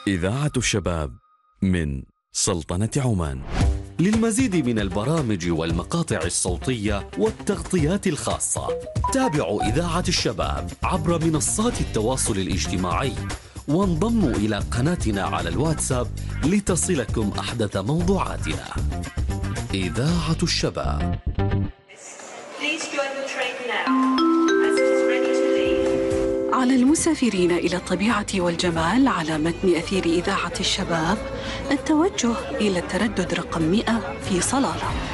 إذاعة الشباب من سلطنة عمان. للمزيد من البرامج والمقاطع الصوتية والتغطيات الخاصة تابعوا إذاعة الشباب عبر منصات التواصل الاجتماعي وانضموا إلى قناتنا على الواتساب لتصلكم أحدث موضوعاتنا. إذاعة الشباب. على المسافرين إلى الطبيعة والجمال على متن أثير إذاعة الشباب التوجه إلى التردد رقم 100 في صلالة.